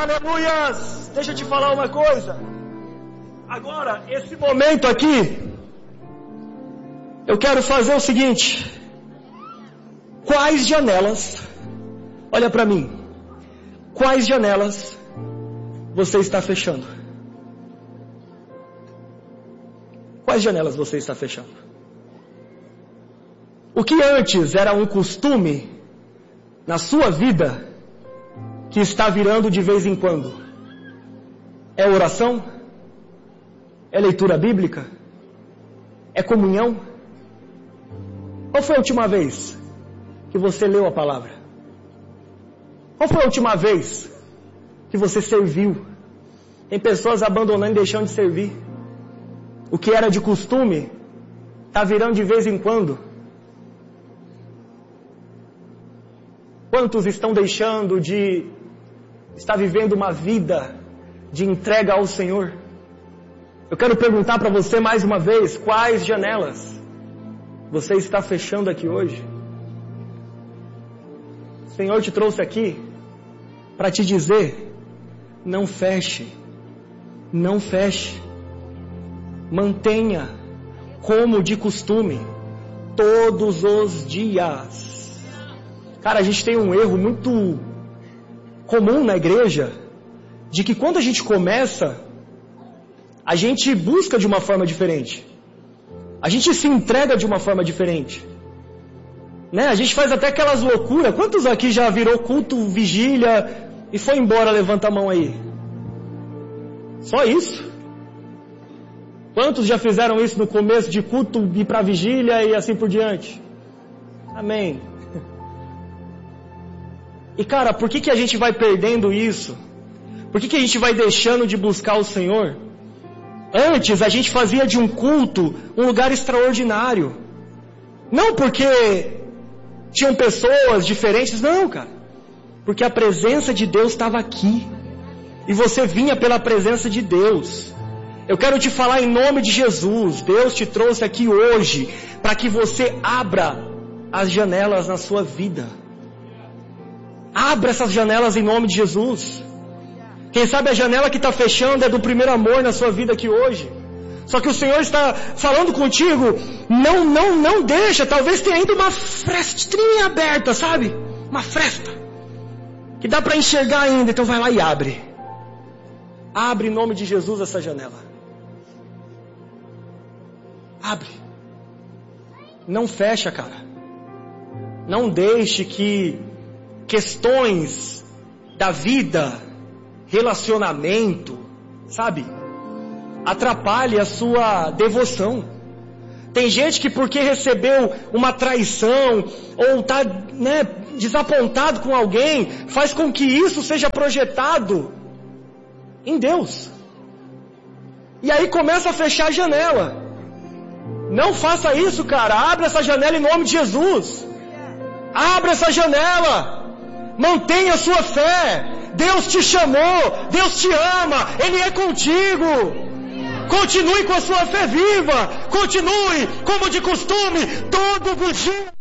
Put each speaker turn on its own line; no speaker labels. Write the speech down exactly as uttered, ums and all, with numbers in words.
Aleluias! Deixa eu te falar uma coisa. Agora, esse momento aqui, eu quero fazer o seguinte. Quais janelas, olha para mim, quais janelas você está fechando? Quais janelas você está fechando? O que antes era um costume na sua vida, que está virando de vez em quando, é oração? É leitura bíblica? É comunhão? Qual foi a última vez que você leu a palavra? Qual foi a última vez que você serviu? Tem pessoas abandonando e deixando de servir. O que era de costume está virando de vez em quando. Quantos estão deixando de estar vivendo uma vida de entrega ao Senhor? Eu quero perguntar para você mais uma vez, quais janelas você está fechando aqui hoje? O Senhor te trouxe aqui para te dizer, não feche, não feche, mantenha como de costume, todos os dias. Cara, a gente tem um erro muito comum na igreja, de que quando a gente começa, a gente busca de uma forma diferente, a gente se entrega de uma forma diferente. Né? A gente faz até aquelas loucuras. Quantos aqui já virou culto, vigília e foi embora? Levanta a mão aí. Só isso? Quantos já fizeram isso no começo de culto e para vigília e assim por diante? Amém. E cara, por que que a gente vai perdendo isso? Por que que a gente vai deixando de buscar o Senhor? Antes a gente fazia de um culto um lugar extraordinário. Não porque tinham pessoas diferentes, não, cara. Porque a presença de Deus estava aqui. E você vinha pela presença de Deus. Eu quero te falar em nome de Jesus. Deus te trouxe aqui hoje para que você abra as janelas na sua vida. Abra essas janelas em nome de Jesus. Quem sabe a janela que está fechando é do primeiro amor na sua vida aqui hoje. Só que o Senhor está falando contigo, não, não, não deixa, talvez tenha ainda uma frestinha aberta, sabe? Uma fresta, que dá para enxergar ainda, então vai lá e abre. Abre em nome de Jesus essa janela. Abre. Não fecha, cara. Não deixe que questões da vida, relacionamento, sabe, atrapalhe a sua devoção. Tem gente que porque recebeu uma traição ou está, né, desapontado com alguém, faz com que isso seja projetado em Deus. E aí começa a fechar a janela. Não faça isso, cara. Abre essa janela em nome de Jesus. Abre essa janela. Mantenha a sua fé. Deus te chamou, Deus te ama, Ele é contigo. Continue com a sua fé viva. Continue como de costume, todo dia.